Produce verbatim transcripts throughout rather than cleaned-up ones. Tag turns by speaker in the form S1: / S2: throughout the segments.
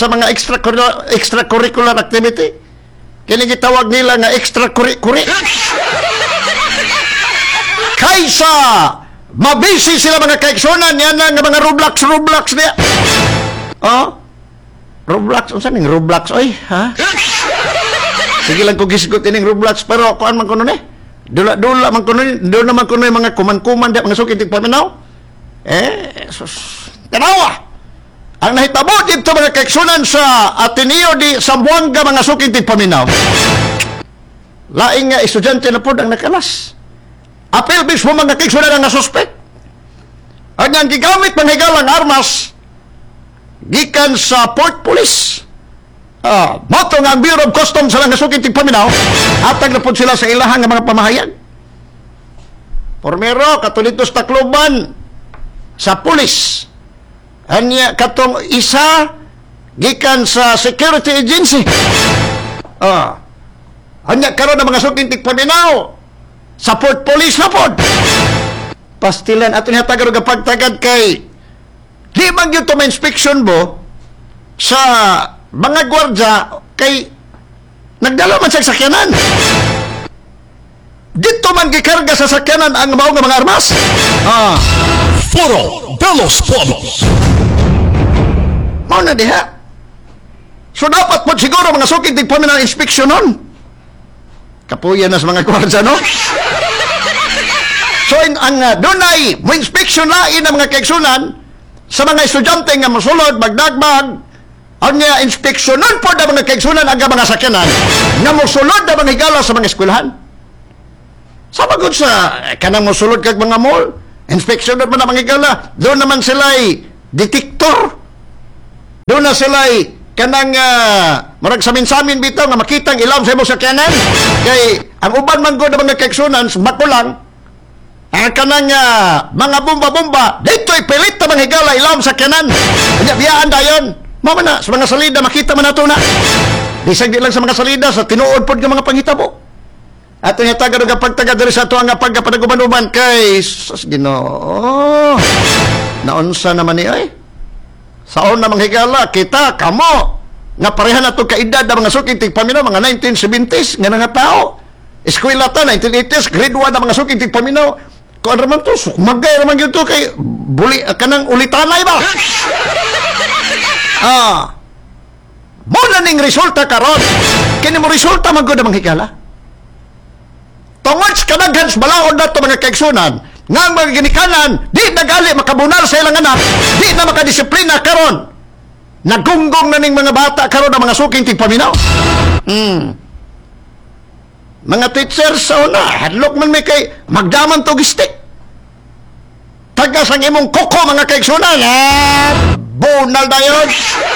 S1: sa mga extracurricular, extracurricular activity. Kini gitawag nila nga extracurricular. Kaysa mabisi sila mga kaigsunan, yan nga mga Roblox, Roblox niya. Oh? Roblox, unsa ning Roblox, oy, ha? Sige lang ko gisgot ining Roblox, pero kuan man kuno ni? Dula-dula man kuno ni, do naman kuno mga kuman-kuman di mga sukit paminaw. Eh, sus. Tanawa. Ang nahitabo dito mga kaigsunan sa Ateneo di Zamboanga mga sukit paminaw. Laing nga estudyante na pod ang nakalas. Apil mismo mga kaigsunan ang nasuspect. Ang nga gigamit mga higalang armas gikan sa Port Police. Ah, moto nga ang Bureau of Customs sa lang nasukit paminaw, atag na po sila sa ilahang nga mga pamahayag. Pormero, katulitos Tacloban, sa pulis. Anya katong isa, gikan sa security agency. Ah, anya karon ng mga sukit paminaw, sa Port Police na po. Pastilan, ato niya tagarog ang pagtagad kay di man yun to ma-inspection mo sa mga gwardya kay nagdala man sa sakyanan. Dito man gikarga sa sakyanan ang mao nga mga armas. Ah.
S2: Foro de los Pueblos.
S1: Mao na diha. So dapat po siguro mga sukid di paminaw inspection nun. Kapuyan na sa mga gwardya, no? So in, ang uh, dunay mo inspection lain ang mga kaigsunan sa mga estudyante nga mosulod, magdagbag, ang nga inspeksyonan po na mga kaigsunan ang mga sakyanan nga mosulod na mga higala sa mga eskwelahan. Sa bagod sa kanang mosulod kag mga mall, inspeksyonan mo na mga higala, doon naman sila'y detektor. Doon na sila'y kanang uh, marag samin-samin bitaw nga makitang ilam sa mga sakyanan. Kay ang uban man ko na mga kaigsunan, bako lang, ang kanang uh, mga bomba-bomba, dito'y pilit na mga higala ilam sa kanan. Kanya biyaan dayon. Mama na, sa mga salida, makita man nato na. Bisag di lang sa mga salida, sa tinuod po ng mga panghitabo. At ang taga ng pagtaga diri sa ito ang pagkapanaguman-uman kay sus Ginoo. Naunsa naman ni ay. Saon na mga higala, kita, kamo, nga pareha na ito kaedad ng mga sukit, paminaw, mga nineteen seventies, nga nga tao. Eskwela ta, nineteen eighties, grade one na mga sukit, paminaw. Kung ano naman ito, sukmagay naman yun ito kay buli, kanang ulitanay ba? Ah, muna ning resulta karon. Kini mo resulta magod ang higala. Tungod sa kanaghans balaod na ito mga kaigsunan, nga ang mga ginikanan, di nagali makabunal sa ilang anak, di na makadisiplina karon. Nagunggong na ning mga bata karon ang mga suking tigpaminaw. Hmm. Mga teachers sa una, hadlok man may kay magdaman to gistik. Tagas ang imong koko mga kaigsunan. Ah, bunal na yun.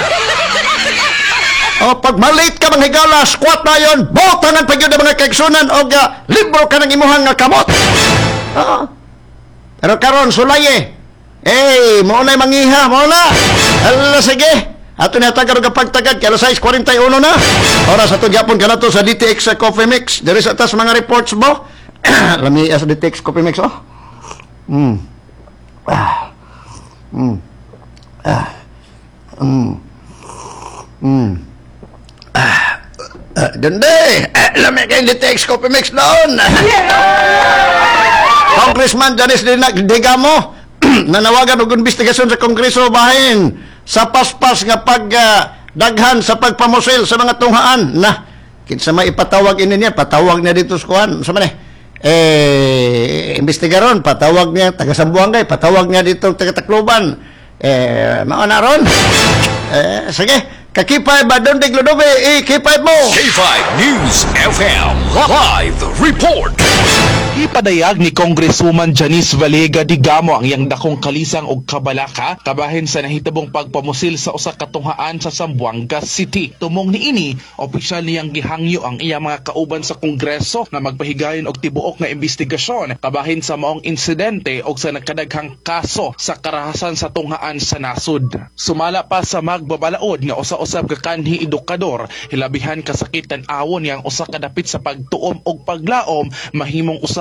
S1: O pag malit ka mga higala, squat na yun, botangan pa yun ang mga kaigsunan o uh, libro ka ng imuhang nga kamot. Oo. Pero karon sulaye. Eh, mo na mangiha, mo na. Ala, sige. Ato na tagar ka pagtagad kay alas sais forty-one na. Oras ato gyapon kana to sa D T X sa Coffee Mix. Diri sa tas mga reports mo. Lami sa D T X Coffee Mix oh. Mm. Ah. Mm. Ah. Mm. Mm. Ah. Uh, Gande. Uh, lami kay D T X Coffee Mix doon. Yeah! Congressman Janice Digamo nanawagan og investigasyon sa Kongreso bahin sa paspas nga pagdaghan uh, sa pagpamusil sa mga tunghaan na kinsa may ipatawag ini niya patawag niya dito sa kuan sa man eh investigaron patawag niya taga Zamboanga patawag niya dito taga Tacloban eh mao na ron eh sige kakipay ba doon dig Ludobe eh kipay mo
S2: K five News F M Live Report. Ipadayag ni Congresswoman Janice Valega Digamo ang iyang dakong kalisang og kabalaka kabahin sa nahitabong pagpamusil sa usa ka tunghaan sa Zamboanga City. Tumong niini, opisyal niyang gihangyo ang iyang mga kauban sa Kongreso na magpahigayon og tibuok nga investigasyon kabahin sa maong insidente og sa nagkadaghang kaso sa karahasan sa tunghaan sa nasud. Sumala pa sa magbabalaod nga usa-usab ka kanhi edukador, hilabihan kasakitan awon yang usa ka dapit sa pagtuom og paglaom mahimong usa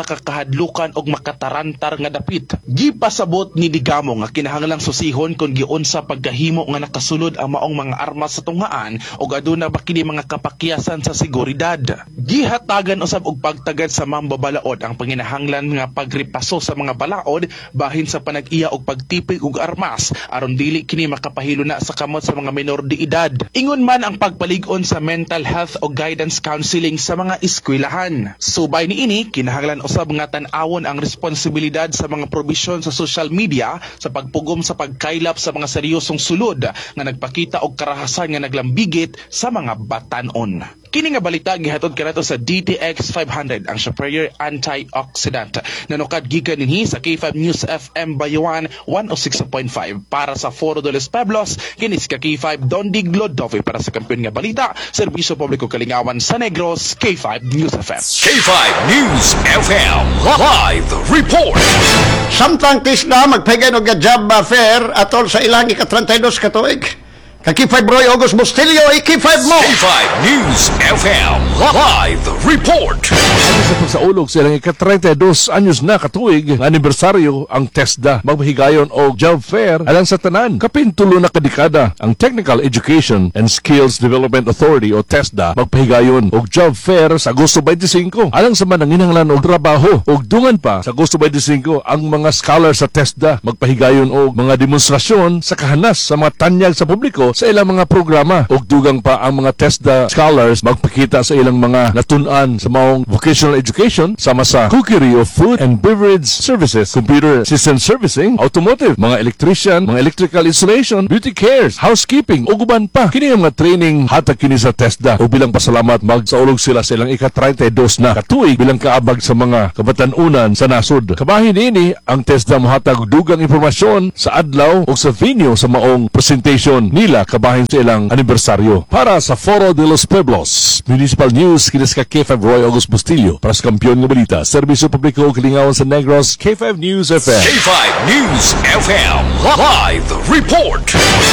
S2: makakahadlukan og makatarantar nga dapit. Gipasabot ni Digamo nga kinahanglang susihon kung giunsa pagkahimo nga nakasulod ang maong mga armas sa tunghaan ug aduna ba kini mga kapakyasan sa seguridad. Gihatagan usab og pagtagad sa mambabalaod ang panginahanglan nga pagripaso sa mga balaod bahin sa panag-iya og pagtipig og armas aron dili kini makapahilo na sa kamot sa mga minor de edad. Ingon man ang pagpalig-on sa mental health o guidance counseling sa mga eskwelahan. Subay niini kinahanglan usab nga tan-awon ang responsibilidad sa mga probisyon sa social media sa pagpugom sa pagkaylap sa mga seryosong sulod nga nagpakita og karahasan nga naglambigit sa mga batan-on. Kini nga balita gihatod kanato sa D T X five hundred ang superior antioxidant. Nanukad gikan dinhi sa K five News F M Bayuan one oh six point five para sa Foro de los Pueblos. Kini sa K five Don Diglodovi para sa kampiyon nga balita, Serbisyo Publiko Kalingawan sa Negros, K five News F M.
S3: K five News F M Live Report.
S1: Samtang tisda magpahigay og job fair atol sa ilang ika-thirty-two ka tuig. Ka K five Roy August Bustilio, i-K five mo.
S3: K five News F M Live Report.
S4: Ano sa pagsaulog sa ilang ika-thirty-two anyos na katuig nga anibersaryo ang TESDA magpahigayon og job fair alang sa tanan. Kapintulo na kadekada ang Technical Education and Skills Development Authority o TESDA magpahigayon og job fair sa Agosto twenty-five alang sa mananginahanglan og trabaho. Og dungan pa sa Agosto twenty-five ang mga scholars sa TESDA magpahigayon og mga demonstrasyon sa kahanas sa mga tanyag sa publiko sa ilang mga programa. Og dugang pa ang mga TESDA scholars magpakita sa ilang mga natun-an sa maong vocational education sama sa cookery of food and beverage services, computer system servicing, automotive, mga electrician, mga electrical installation, beauty cares, housekeeping ug uban pa. Kini ang mga training hatag kini sa TESDA. O bilang pasalamat magsaulog sila sa ilang ika-thirty-two na katuig bilang kaabag sa mga kabatan-unan sa nasod. Kabahin ini ang TESDA mohatag dugang impormasyon sa adlaw o sa venue sa maong presentation nila kabahin sa ilang anibersaryo. Para sa Foro de los Pueblos Municipal News, kinis ka K five Roy August Bustilio para sa kampiyon nga balita, Serbisyo Publiko Kalingawan sa Negros, K five News F M.
S3: K five News F M Live Report.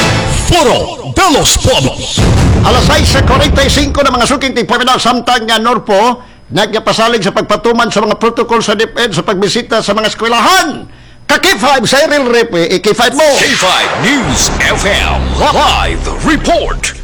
S3: Foro de los Pueblos.
S1: Alas sais sa forty-five na mga suking tigpaminaw samtang nga Norpo nagpasalig sa pagpatuman sa mga protocol sa DepEd sa pagbisita sa mga eskwelahan. Ka K five sa Cyril Repe, i-K five mo.
S3: K five News F M Live Report.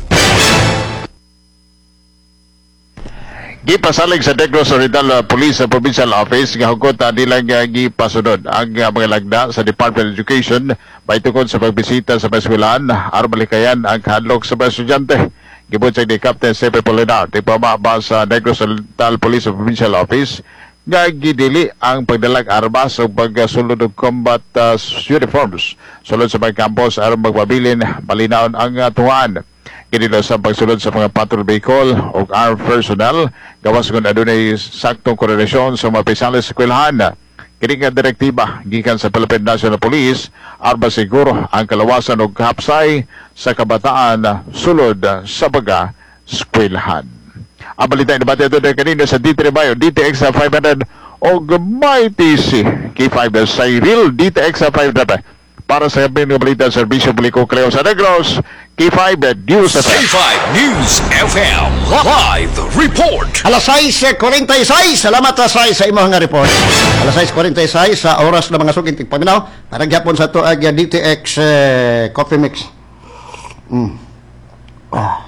S5: Gipasalig sa Negros Oriental Police Provincial Office nga hugot nilang gipasunod ang mga lagda sa Department of Education baytukod sa pagbisita sa mga eskwelahan aron malikayan ang kahadlok sa mga estudyante. Gibunsag ni Captain Sepe Polinar, tigpamaba sa Negros Oriental Police Provincial Office nga gidili ang pagdalag armas o pagsulod ng combat uh, uniforms sulod sa mga campus aron magpabilin malinaon ang uh, tuwan. Kinilo sa pagsulod sa mga patrol vehicle o armed personnel gawas kung adunay saktong koordinasyon sa mga pisalis sa eskwelahan. Kini nga direktiba gikan sa Philippine National Police aron siguro ang kalawasan og hapsay sa kabataan sulod sa baga eskwelahan. Ang balita na bati ito na kanina sa D T Bayo, D T X five hundred o may T C K five sa Cyril D T X five hundred para sa kampiyon ng balita Serbisyo Publiko Cleo sa Negros, K five News F M.
S3: K five News F M Live Report.
S1: Alas sais sa forty-six, salamat sa sais sa imong nga report. Alas sais forty-six sa oras na mga suking tigpaminaw para gyapon sa to ag D T X eh, Coffee Mix. Mm. Ah.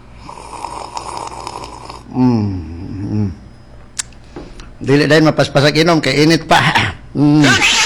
S1: Mm. Mm. Dili dahil mapaspasag inom kay init pa. Mm.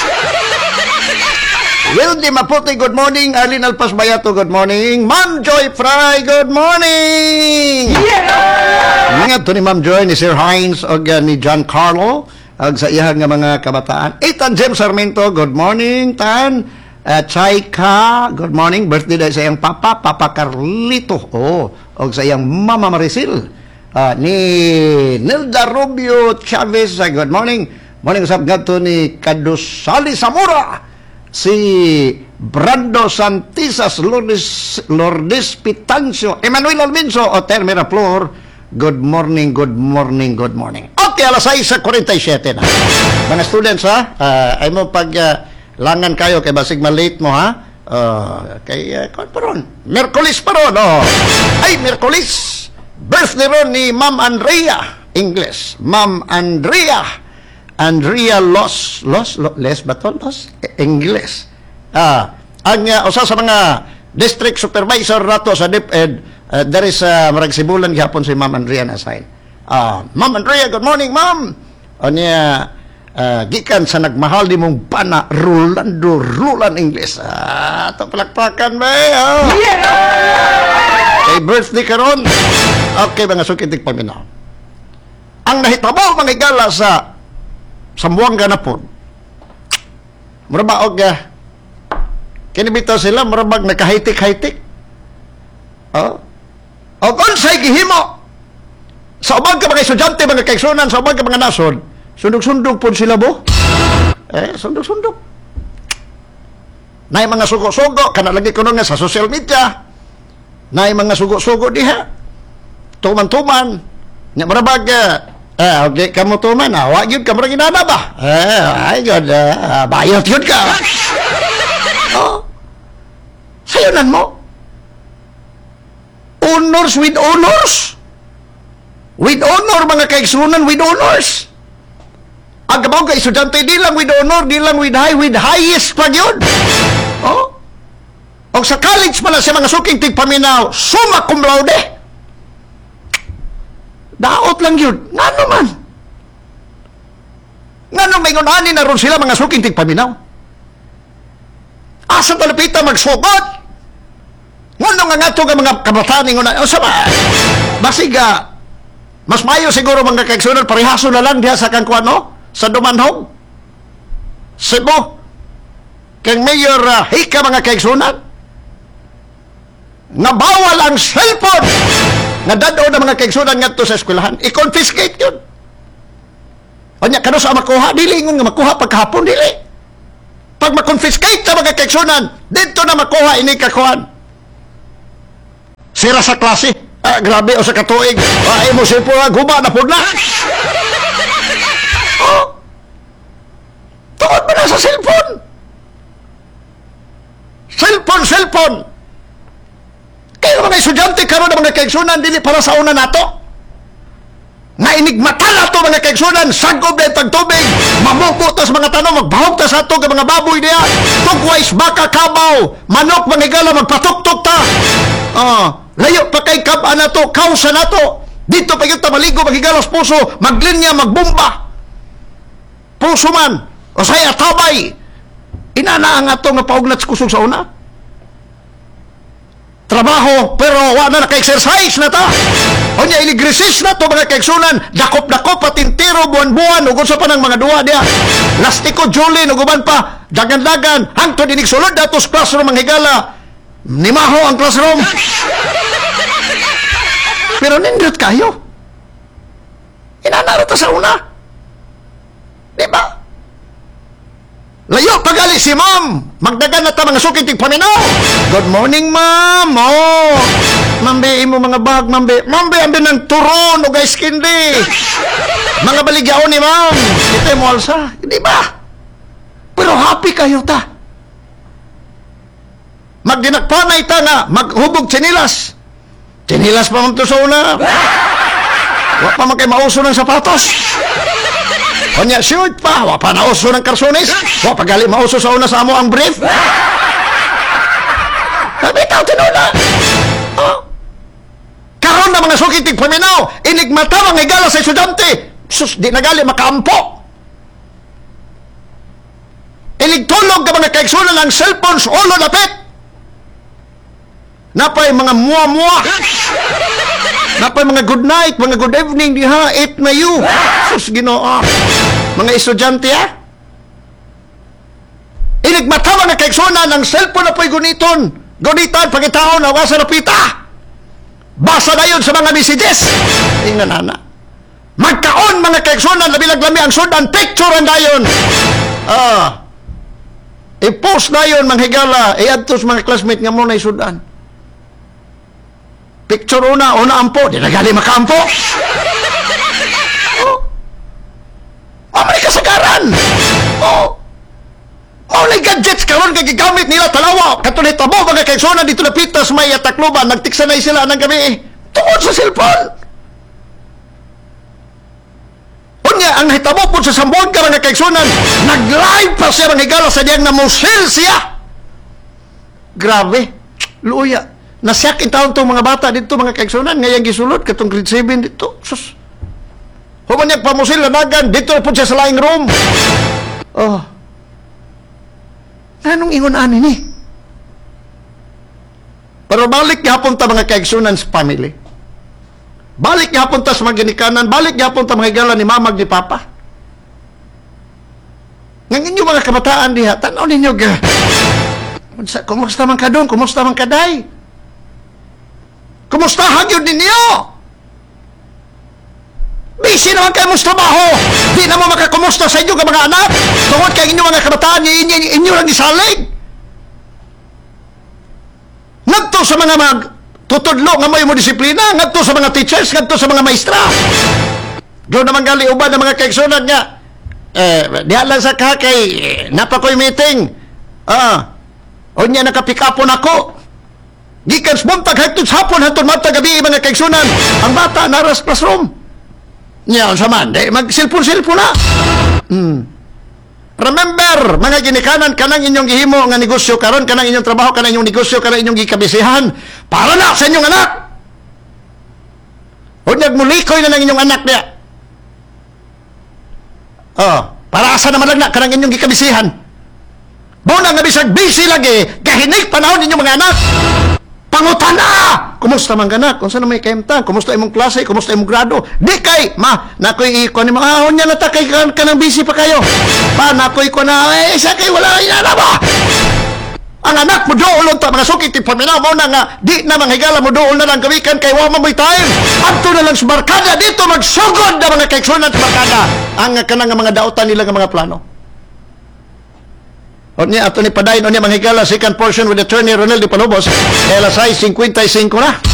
S1: Wildy Maputi, good morning. Arlene Alpas Bayato, good morning. Ma'am Joy Fry, good morning. Yeah! Ingat to ni Ma'am Joy, ni Sir Hines, o uh, ni John Carlo, ag sa iyang nga mga kabataan. Ethan James Sarmiento, good morning. Tan, uh, Chaika, good morning. Birthday dahil sa iyang papa, Papa Carlito. Oh, o sa iyang Mama Maricel. Uh, ni Nilda Rubio Chavez, uh, good morning. Morning usap nga to ni Kadusali Zamora. Si Brando Santisas, Lourdes, Lourdes Pitancio, Emmanuel Alvinso, o Termera Flor, good morning, good morning, good morning. Okay, alas sais sa forty-seven na. Mga students, ha? Uh, ay mo pag uh, langan kayo, kay basig malate mo, ha? Uh, kay, uh, kung pa ron? Merkulis pa ron, oh. Ay, Merkulis! Birthday ron ni Ma'am Andrea, English. Ma'am Andrea Andrea Los, Los, Los Les ba to? Los? E- English. Ah, ang uh, usa sa mga district supervisor nato sa DepEd, uh, there is uh, marag sibulan gihapon si Ma'am Andrea na assign. Ah, Ma'am Andrea, good morning, Ma'am. O niya, uh, gikan sa nagmahal ni mong pana, Rolando Roland English. Ah, ito palakpakan ba eh? Oh. Kay birthday karon. Okay, mga sukitik paminaw. Ang nahitabo mga igala sa Sambuanga na po. Muraba og uh, kinibitaw sila, murabag nakahitik-hitik. Oh. O kung sa'y gihimo, sa ubang ka mga estudyante, mga kaigsunan, sa ubang ka mga nasod, sundog-sundog po sila bo. Eh, sundog-sundog. Naay mga sugo-sugo, kanalagi ko nga sa social media. Naay mga sugo-sugo diha. Tuman-tuman. Nga marabag, uh, eh, okay, kamu tuman, ah, wag yun, kamu rin inana ba? Eh, ay, God, uh, bayot yun ka. Oh. Sayunan mo. Honors with honors. With honor, mga kaigsunan, with honors. Ang gabaw ka, estudyante, di lang with honor, di lang with high, with highest pag yun. Oh. O sa college pala sa mga suking tigpaminaw, summa cum laude. Daot lang yun. Nga naman. Nga naman, may ngunani na ron sila mga suking tigpaminaw. Asa talapita magsugot. Nga naman nga ito nga mga kabataan ng ngunani. O sama, basiga, mas mayo siguro mga kaigsunan, parihaso na lang diha sa kangkuan, no? Sa Dumanhog. Cebu. Kang Mayor uh, Hika mga kaigsunan. Nga bawal ang cellphone nga dado na mga kaigsunan nga to sa eskwelahan, i-confiscate yun. O niya, kano sa makuha, dili ingon nga makuha pagkahapon, dili. Pag makonfiscate sa mga kaigsunan, dito na makuha ini kakuan. Sira sa klase, ah, grabe, o sa katuig, ay mo sipo nga, guba na po na. Oh, tuod ba na sa cellphone? Cellphone, cellphone. Kaya mga estudyante karon na mga kaigsunan dili para sa una nato. Nga inigmata nato mga kaigsunan, sagob na tagtubig, mamuko tas mga tanong, magbahog tas ato ka mga baboy niya, tugways baka kabaw, manok mga igala magpatuktok ta. Ah, layo pa kay kaba na to, kausa na to. Dito pa yung tamaligo, magigalas puso, maglinya, magbomba. Puso man, o saya tabay. Inana ang ato nga paugnat kusog sa una. Trabaho, pero wala na naka-exercise na ta. O niya, iligresis na to mga kaigsunan, dakop-dakop, patintiro, buwan-buwan, ugon sa pa ng mga duwa niya. Lastiko, Julin, uguban pa, dagan-dagan, hangtod inig sulod, datos classroom ang higala. Nimaho ang classroom. Pero nindot kayo. Inanaro ta sa una. Diba? Layo pagali si ma'am. Magdagan na ta mga sukit tigpaminaw. Good morning, ma'am. Oh. Mambe imo mga bag, mambe. Mambe ambe ng turon o guys kindi. Mga baligyaon ni ma'am. Ito mo alsa. Di ba? Pero happy kayo ta. Magdinagpanay ta nga. Maghubog tsinilas. Tsinilas pa ma'am to sa una. Wa pa man kay mauso ng sapatos. Kanya shoot pa, wa pa nauso ng karsones, wa pa gali mauso sa una sa amo ang brief. Sabi tao tinula. Oh. Karon na mga sukitig paminaw, inigmata mga igala sa estudyante. Sus, di nagali makaampo. Iligtulog ka mga kaigsunan ng cellphones, ulo napit. Napay mga muwa-muwa. Napay mga good night, mga good evening, diha, it na you. Sus, Ginoo. Mga estudyante, ha? Inigmata mga kaigsunan ng cellphone na po'y guniton. Gunitan, pagkitaon, nawasa na pita. Basa na yun sa mga messages. Inga nana. Magkaon mga kaigsunan, labi-laglami ang sudan, picture ang dayon. Ah. I-post na yun, mga higala, i-add to sa mga classmate nga mo na isudan. Picture una, una ampo, di nagali makaampo. Oh. Mamay kasagaran. Oh. Maulay gadgets karon kay gigamit nila talawa. Katulad tabo mga kaigsunan dito lapitas may atakloban, nagtiksanay sila ng gabi. Tungod sa cellphone. Unya Unya, ang hitabo po sa Sambuanga mga kaigsunan, nag-live pa siya mga higala sa diyang namusil siya. Grabe. Luya. Nasyak in taon itong mga bata dito mga kaigsunan, ngayang gisulod, katong grade seven dito. Sus. Human niyang pamusil, lanagan, dito po siya sa laing room. Oh. Anong ingon ani ni? Pero balik gihapon ta mga kaigsunan sa family. Balik gihapon ta sa mga ginikanan, balik gihapon ta mga higala ni mamag ni papa. Ng inyo mga kabataan diha, tanaw ninyo ga. Kumusta man ka doon? Kumusta man ka day? Kumusta hagyod ninyo? Busy naman kayo mong trabaho. Di na mo makakumusta sa inyo ka mga anak. Tungod kay inyo mga kabataan, inyo, inyo, inyo lang isalig. Ngadto sa mga mag tutudlo nga may mo disiplina, ngadto sa mga teachers, ngadto sa mga maestra. Doon naman gali uban ng mga kaigsunan nga. Eh, diha lang sa kakay, eh, napakoy meeting. Ah, o niya nakapick upon ako. Gikan buntag hagtod sa hapon, hagtod matag gabi mga kaigsunan. Ang bata naras classroom. Niya, sa man, eh, mag-silpon-silpon na. Hmm. Remember, mga ginikanan, kanang inyong gihimo nga negosyo karon, kanang inyong trabaho, kanang inyong negosyo, kanang inyong gikabisihan, para na sa inyong anak. O nagmulikoy na ng inyong anak niya. Oh, para asa naman lang na, kanang inyong gikabisihan. Muna nga bisag busy lagi, kahinig panahon ninyong mga anak. Pangutana! Kumusta man ganak? Kung saan may kaimtang? Kumusta imong klase? Kumusta imong grado? Di kay, ma, nakoy iko ni mga ahon niya nata kay ka, kanang busy pa kayo. Pa, nakoy ko na, eh, siya kay wala inana ba? Ang anak mo doon ta, mga sukit, ipaminaw mo na nga, di na mga higala mo doon na lang gawikan kay wama mo'y time. Adto na lang sa barkada, dito magsugod na mga kaiksunan sa barkada. Ang kanang mga dautan nila nga mga plano. O niya, ato ni Padayon, o niya, manghigala, second portion with attorney Ronel de Palobos, L S I fifty-five na.